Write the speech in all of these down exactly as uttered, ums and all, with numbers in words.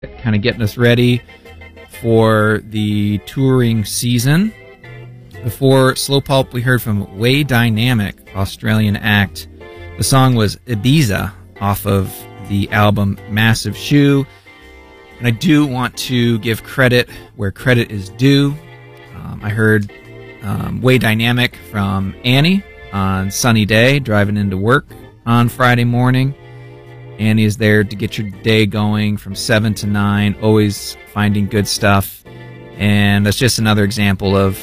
kind of getting us ready for the touring season. Before Slow Pulp, we heard from Way Dynamic, Australian act. The song was Ibiza off of the album Massive Shoe. And I do want to give credit where credit is due. Um, I heard um, Way Dynamic from Annie on Sunny Day, driving into work on Friday morning. Annie is there to get your day going from seven to nine, always finding good stuff. And that's just another example of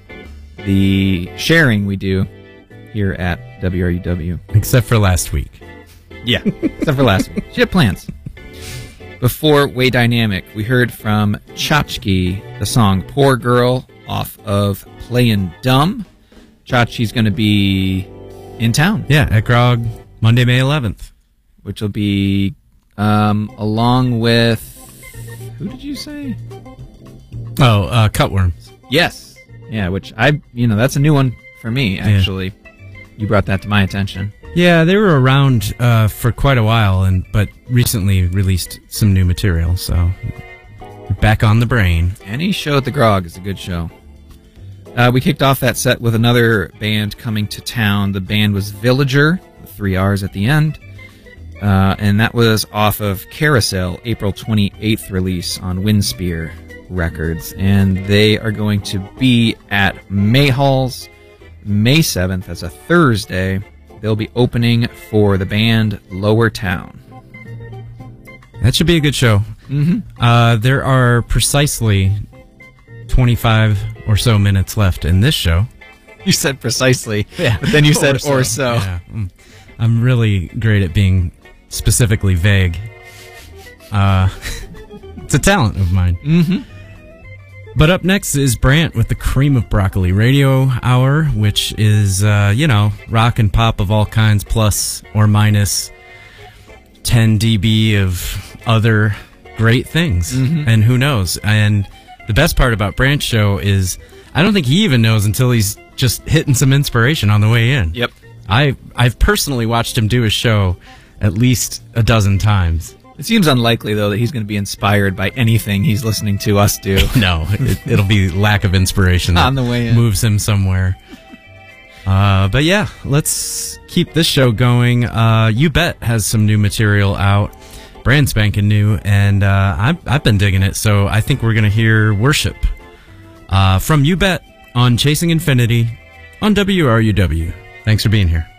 the sharing we do here at W R U W. Except for last week. Yeah, except for last week. She had plans. Before Way Dynamic, we heard from Chachki, the song Poor Girl off of Playin' Dumb. Chachki's going to be in town. Yeah, at Grog, Monday, May eleventh. Which will be um, along with... Who did you say? Oh, uh, Cutworms. Yes. Yeah, which I... You know, that's a new one for me, actually. Yeah. You brought that to my attention. Yeah, they were around uh, for quite a while, and but recently released some new material, so back on the brain. Any show at the Grog is a good show. Uh, we kicked off that set with another band coming to town. The band was Villager, with three R's at the end, uh, and that was off of Carousel, April twenty-eighth release on Windspear Records, and they are going to be at Mayhalls May seventh. That's a Thursday. They'll be opening for the band Lower Town. That should be a good show. Mm-hmm. Uh, there are precisely twenty-five or so minutes left in this show. You said precisely, yeah. But then you said or, or so. so. Yeah. I'm really great at being specifically vague. Uh, it's a talent of mine. Mm-hmm. But up next is Brant with the Cream of Broccoli Radio Hour, which is, uh, you know, rock and pop of all kinds, plus or minus ten decibels of other great things. Mm-hmm. And who knows? And the best part about Brant's show is I don't think he even knows until he's just hitting some inspiration on the way in. Yep. I, I've personally watched him do his show at least a dozen times. It seems unlikely, though, that he's going to be inspired by anything he's listening to us do. No, it, it'll be lack of inspiration that on the way in. Moves him somewhere. Uh, but yeah, let's keep this show going. Uh, You Bet has some new material out, brand spanking new, and uh, I've, I've been digging it, so I think we're going to hear Worship uh, from You Bet on Chasing Infinity on W R U W. Thanks for being here.